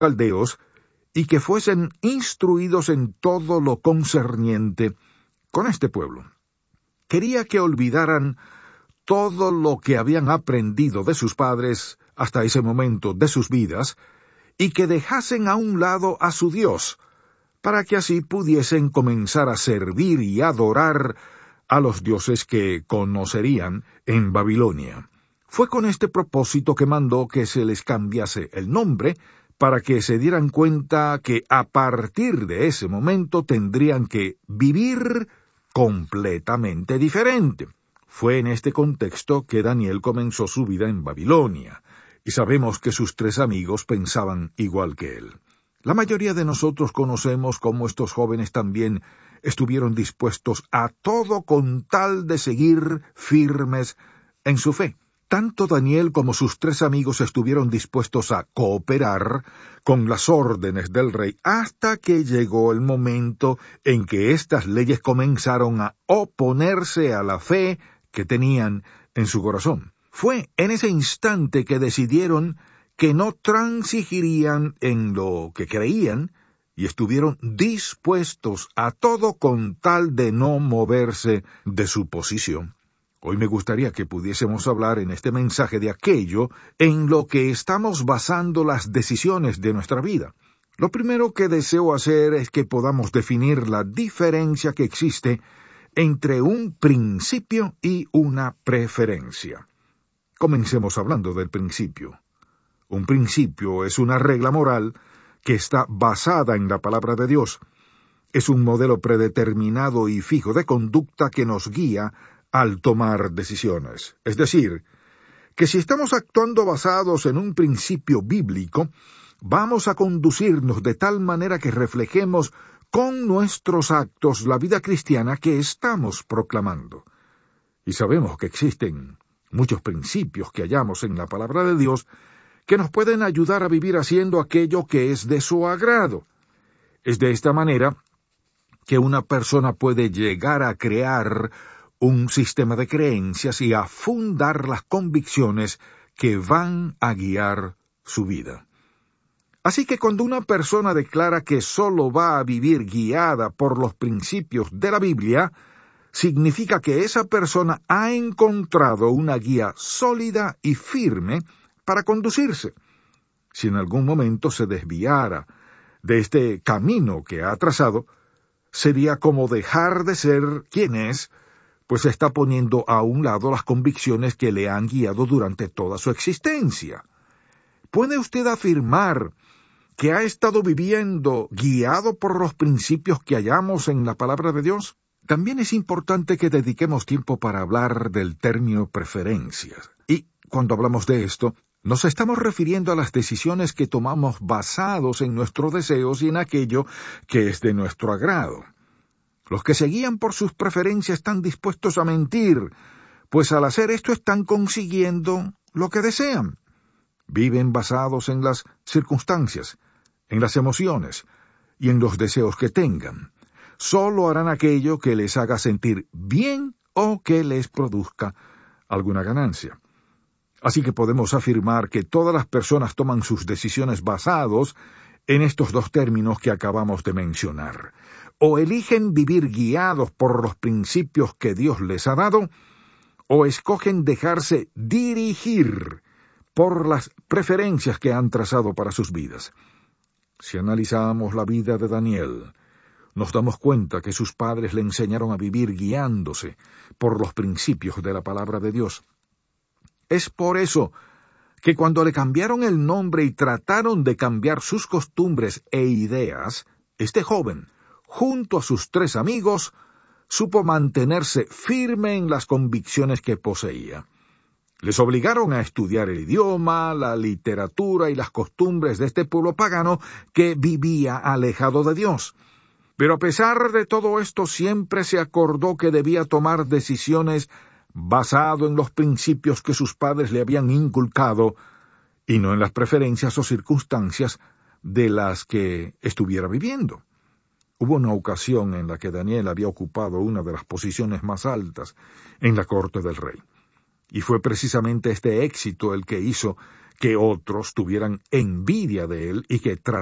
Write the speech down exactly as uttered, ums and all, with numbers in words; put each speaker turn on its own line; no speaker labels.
caldeos, y que fuesen instruidos en todo lo concerniente con este pueblo. Quería que olvidaran todo lo que habían aprendido de sus padres hasta ese momento de sus vidas, y que dejasen a un lado a su Dios, para que así pudiesen comenzar a servir y adorar a los dioses que conocerían en Babilonia. Fue con este propósito que mandó que se les cambiase el nombre, para que se dieran cuenta que a partir de ese momento tendrían que vivir completamente diferente. Fue en este contexto que Daniel comenzó su vida en Babilonia, y sabemos que sus tres amigos pensaban igual que él. La mayoría de nosotros conocemos cómo estos jóvenes también estuvieron dispuestos a todo con tal de seguir firmes en su fe. Tanto Daniel como sus tres amigos estuvieron dispuestos a cooperar con las órdenes del rey hasta que llegó el momento en que estas leyes comenzaron a oponerse a la fe que tenían en su corazón. Fue en ese instante que decidieron que no transigirían en lo que creían y estuvieron dispuestos a todo con tal de no moverse de su posición. Hoy me gustaría que pudiésemos hablar en este mensaje de aquello en lo que estamos basando las decisiones de nuestra vida. Lo primero que deseo hacer es que podamos definir la diferencia que existe entre un principio y una preferencia. Comencemos hablando del principio. Un principio es una regla moral que está basada en la palabra de Dios. Es un modelo predeterminado y fijo de conducta que nos guía al tomar decisiones. Es decir, que si estamos actuando basados en un principio bíblico, vamos a conducirnos de tal manera que reflejemos con nuestros actos la vida cristiana que estamos proclamando. Y sabemos que existen muchos principios que hallamos en la palabra de Dios que nos pueden ayudar a vivir haciendo aquello que es de su agrado. Es de esta manera que una persona puede llegar a crear un sistema de creencias y a fundar las convicciones que van a guiar su vida. Así que cuando una persona declara que solo va a vivir guiada por los principios de la Biblia, significa que esa persona ha encontrado una guía sólida y firme para conducirse. Si en algún momento se desviara de este camino que ha trazado, sería como dejar de ser quien es, pues está poniendo a un lado las convicciones que le han guiado durante toda su existencia. ¿Puede usted afirmar que ha estado viviendo guiado por los principios que hallamos en la palabra de Dios? También es importante que dediquemos tiempo para hablar del término preferencias. Y cuando hablamos de esto, nos estamos refiriendo a las decisiones que tomamos basados en nuestros deseos y en aquello que es de nuestro agrado. Los que se guían por sus preferencias están dispuestos a mentir, pues al hacer esto están consiguiendo lo que desean. Viven basados en las circunstancias, en las emociones y en los deseos que tengan. Solo harán aquello que les haga sentir bien o que les produzca alguna ganancia. Así que podemos afirmar que todas las personas toman sus decisiones basados en estos dos términos que acabamos de mencionar. O eligen vivir guiados por los principios que Dios les ha dado, o escogen dejarse dirigir por las preferencias que han trazado para sus vidas. Si analizamos la vida de Daniel, nos damos cuenta que sus padres le enseñaron a vivir guiándose por los principios de la palabra de Dios. Es por eso que cuando le cambiaron el nombre y trataron de cambiar sus costumbres e ideas, este joven, junto a sus tres amigos, supo mantenerse firme en las convicciones que poseía. Les obligaron a estudiar el idioma, la literatura y las costumbres de este pueblo pagano que vivía alejado de Dios. Pero a pesar de todo esto, siempre se acordó que debía tomar decisiones basado en los principios que sus padres le habían inculcado y no en las preferencias o circunstancias de las que estuviera viviendo. Hubo una ocasión en la que Daniel había ocupado una de las posiciones más altas en la corte del rey. Y fue precisamente este éxito el que hizo que otros tuvieran envidia de él y que